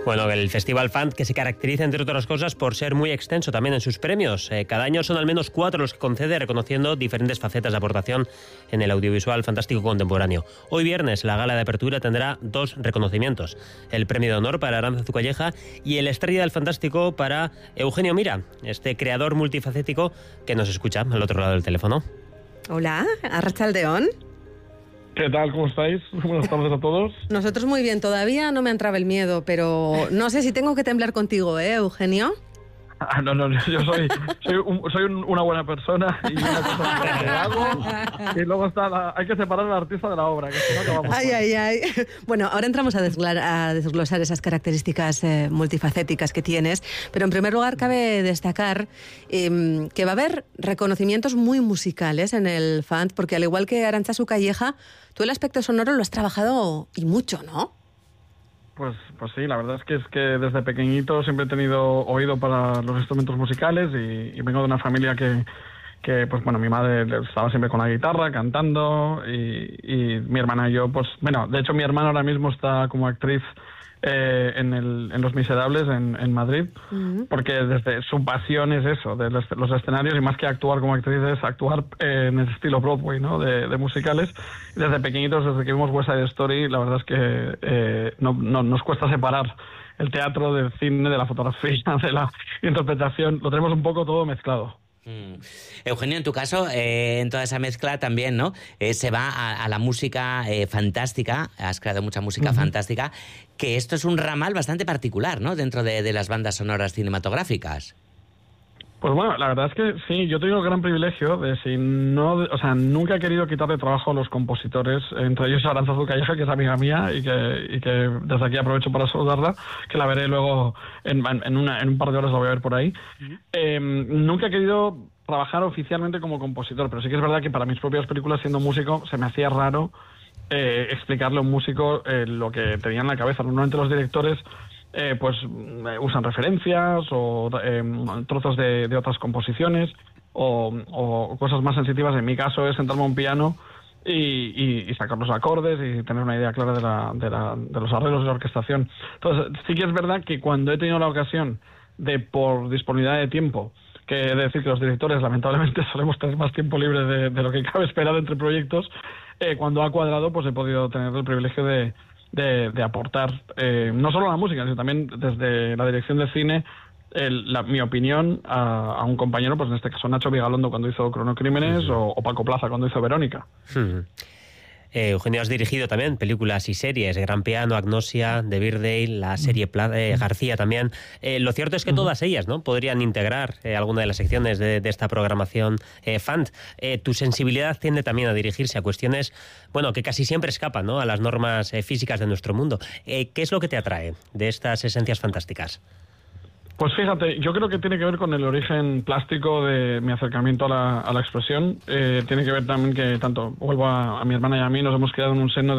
Bueno, el Festival FANT, que se caracteriza, entre otras cosas, por ser muy extenso también en sus premios. Cada año son al menos 4 los que concede, reconociendo diferentes facetas de aportación en el audiovisual fantástico contemporáneo. Hoy viernes, la gala de apertura tendrá 2 reconocimientos. El premio de honor para Arantza Calleja y el Estrella del Fantástico para Eugenio Mira, este creador multifacético que nos escucha al otro lado del teléfono. Hola, Arratsaldeon. ¿Qué tal? ¿Cómo estáis? Buenas tardes a todos. Nosotros muy bien, todavía no me ha entrado el miedo, pero no sé si tengo que temblar contigo, Eugenio. No, yo soy una buena persona y una cosa que hago, y luego hay que separar al artista de la obra, que si no acabamos. Ay. Bueno, ahora entramos a desglosar esas características multifacéticas que tienes, pero en primer lugar cabe destacar que va a haber reconocimientos muy musicales en el FANT, porque al igual que Arantza Calleja, tú el aspecto sonoro lo has trabajado y mucho, ¿no? Pues sí, la verdad es que desde pequeñito siempre he tenido oído para los instrumentos musicales y vengo de una familia que pues bueno, mi madre estaba siempre con la guitarra, cantando y mi hermana y yo, pues bueno, de hecho mi hermana ahora mismo está como actriz en Los Miserables en Madrid, porque desde su pasión es eso, de los escenarios, y más que actuar como actriz es actuar en el estilo Broadway, ¿no? de musicales. Y desde pequeñitos, desde que vimos West Side Story, la verdad es que no nos cuesta separar el teatro del cine, de la fotografía, de la interpretación. Lo tenemos un poco todo mezclado. Eugenio, en tu caso, en toda esa mezcla también, ¿no? Se va a la música fantástica, has creado mucha música fantástica, que esto es un ramal bastante particular, ¿no? Dentro de las bandas sonoras cinematográficas. Pues bueno, la verdad es que sí, yo he tenido el gran privilegio de nunca he querido quitarle trabajo a los compositores, entre ellos Arantza Calleja, que es amiga mía y que desde aquí aprovecho para saludarla, que la veré luego en un par de horas, la voy a ver por ahí. Nunca he querido trabajar oficialmente como compositor, pero sí que es verdad que para mis propias películas, siendo músico, se me hacía raro explicarle a un músico lo que tenía en la cabeza. Normalmente los directores usan referencias o trozos de otras composiciones o cosas más sensitivas. En mi caso es sentarme a un piano y sacar los acordes y tener una idea clara de los arreglos y la orquestación. Entonces sí que es verdad que cuando he tenido la ocasión por disponibilidad de tiempo, que he de decir que los directores lamentablemente solemos tener más tiempo libre de lo que cabe esperar entre proyectos, cuando ha cuadrado pues he podido tener el privilegio de aportar no solo la música, sino también desde la dirección de cine mi opinión a un compañero, pues en este caso Nacho Vigalondo cuando hizo Cronocrímenes o Paco Plaza cuando hizo Verónica. Eugenio, has dirigido también películas y series, Gran Piano, Agnosia, The Birthday, la serie García también. Lo cierto es que todas ellas, ¿no?, podrían integrar alguna de las secciones de esta programación FANT. Tu sensibilidad tiende también a dirigirse a cuestiones, bueno, que casi siempre escapan, ¿no?, a las normas físicas de nuestro mundo. ¿Qué es lo que te atrae de estas esencias fantásticas? Pues fíjate, yo creo que tiene que ver con el origen plástico de mi acercamiento a la expresión. Tiene que ver también que vuelvo a mi hermana y a mí, nos hemos criado en un seno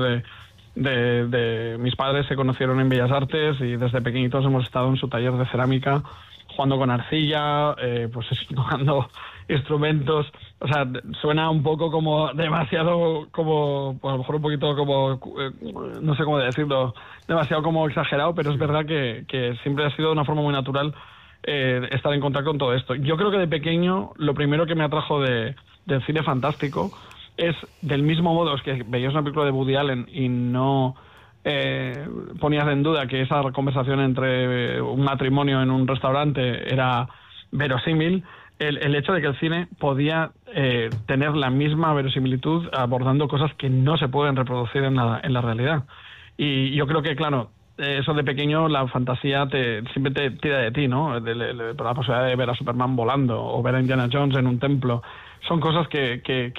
de mis padres se conocieron en Bellas Artes y desde pequeñitos hemos estado en su taller de cerámica, jugando con arcilla, pues tocando instrumentos. O sea, suena un poco como demasiado, como pues a lo mejor un poquito como, no sé cómo decirlo, demasiado como exagerado, pero es verdad que siempre ha sido de una forma muy natural estar en contacto con todo esto. Yo creo que de pequeño lo primero que me atrajo del cine fantástico es, del mismo modo, es que veías una película de Woody Allen y no ponías en duda que esa conversación entre un matrimonio en un restaurante era verosímil. El hecho de que el cine podía tener la misma verosimilitud abordando cosas que no se pueden reproducir en la realidad. Y yo creo que, claro, eso de pequeño, la fantasía siempre te tira de ti, ¿no? Por la posibilidad de ver a Superman volando o ver a Indiana Jones en un templo. Son cosas que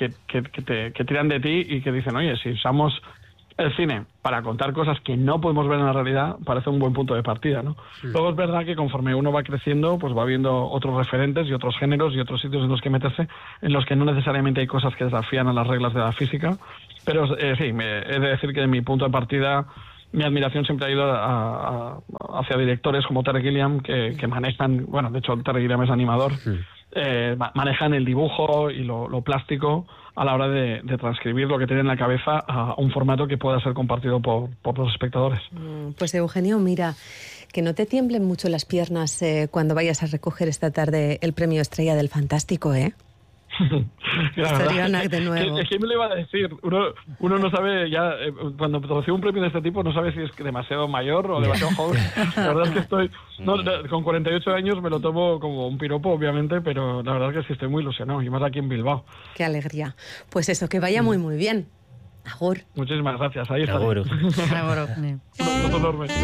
tiran de ti y que dicen, oye, si usamos el cine para contar cosas que no podemos ver en la realidad, parece un buen punto de partida, ¿no? Sí. Luego es verdad que conforme uno va creciendo, pues va viendo otros referentes y otros géneros y otros sitios en los que meterse, en los que no necesariamente hay cosas que desafían a las reglas de la física. Pero sí, he de decir que de mi punto de partida, mi admiración siempre ha ido hacia directores como Terry Gilliam, que manejan, bueno, de hecho Terry Gilliam es animador, manejan el dibujo y lo plástico a la hora de transcribir lo que tiene en la cabeza a un formato que pueda ser compartido por los espectadores. Pues Eugenio, mira, que no te tiemblen mucho las piernas cuando vayas a recoger esta tarde el premio Estrella del Fantástico, ¿eh? Claro, de nuevo. ¿Quién me lo iba a decir? Uno no sabe ya, cuando recibe un premio de este tipo, no sabe si es demasiado mayor o demasiado joven. La verdad es que estoy, con 48 años me lo tomo como un piropo, obviamente, pero la verdad es que sí estoy muy ilusionado, y más aquí en Bilbao. Qué alegría. Pues eso, que vaya muy, muy bien. Agur. Muchísimas gracias. Ahí está. Agur. Un enorme.